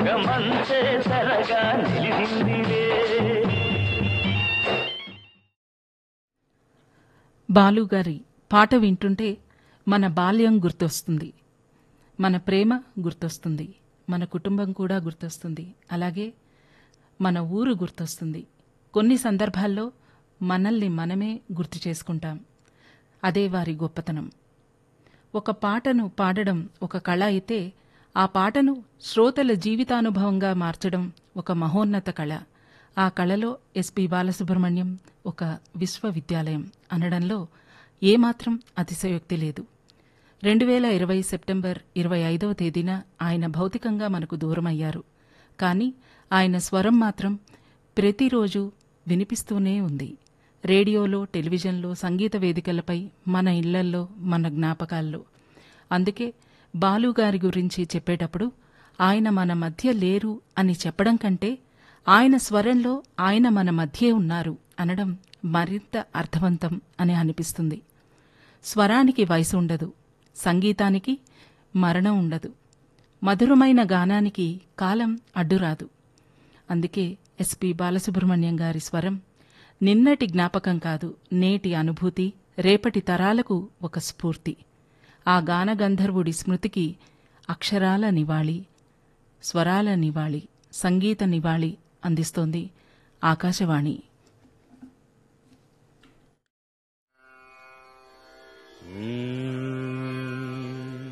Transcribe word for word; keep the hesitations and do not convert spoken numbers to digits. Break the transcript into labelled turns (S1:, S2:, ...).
S1: లోకమంతే సరగా నిలిచిందిలే.
S2: బాలుగారి పాట వింటుంటే మన బాల్యం గుర్తొస్తుంది, మన ప్రేమ గుర్తొస్తుంది, మన కుటుంబం కూడా గుర్తొస్తుంది, అలాగే మన ఊరు గుర్తొస్తుంది. కొన్ని సందర్భాల్లో మనల్ని మనమే గుర్తు చేసుకుంటాం. అదే వారి గొప్పతనం. ఒక పాటను పాడడం ఒక కళ అయితే ఆ పాటను శ్రోతల జీవితానుభవంగా మార్చడం ఒక మహోన్నత కళ. ఆ కళలో ఎస్పి బాలసుబ్రహ్మణ్యం ఒక విశ్వవిద్యాలయం అనడంలో ఏమాత్రం అతిశయోక్తి లేదు. రెండు వేల ఇరవై సెప్టెంబర్ ఇరవై ఐదవ తేదీన ఆయన భౌతికంగా మనకు దూరమయ్యారు. కానీ ఆయన స్వరం మాత్రం ప్రతిరోజు వినిపిస్తూనే ఉంది. రేడియోలో, టెలివిజన్లో, సంగీత వేదికలపై, మన ఇళ్లల్లో, మన జ్ఞాపకాల్లో. అందుకే బాలుగారి గురించి చెప్పేటప్పుడు ఆయన మన మధ్య లేరు అని చెప్పడం కంటే ఆయన స్వరంలో ఆయన మన మధ్యే ఉన్నారు అనడం మరింత అర్థవంతం అని అనిపిస్తుంది. స్వరానికి వయసు ఉండదు, సంగీతానికి మరణం ఉండదు, మధురమైన గానానికి కాలం అడ్డురాదు. అందుకే ఎస్పి బాలసుబ్రహ్మణ్యం గారి స్వరం నిన్నటి జ్ఞాపకం కాదు, నేటి అనుభూతి, రేపటి తరాలకు ఒక స్ఫూర్తి. ఆ గానగంధర్వుడి స్మృతికి అక్షరాల నివాళి, స్వరాల నివాళి, సంగీత నివాళి అందిస్తోంది ఆకాశవాణి.
S1: Mm.